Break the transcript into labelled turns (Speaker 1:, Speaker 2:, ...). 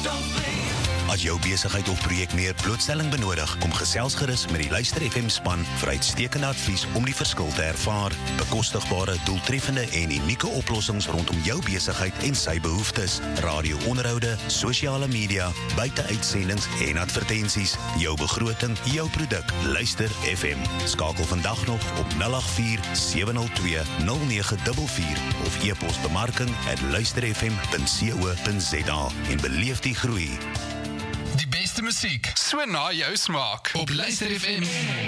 Speaker 1: As jou besigheid of projek meer blootstelling benodig, kom gesels gerus met die Luister FM span vir uitstekende advies om die verskil te ervaar. Bekostigbare, doeltreffende en unieke oplossings rondom jou besigheid en sy behoeftes. Radio-onderhoude, sosiale media, buiteuitsendings en advertensies. Jou begroting, jou produk. Luister FM. Skakel vandag nog op 084-702-0944 of e-pos bemarking@luisterfm.co.za en beleef die groei.
Speaker 2: Die beste musiek, so na jou smaak op Luister FM.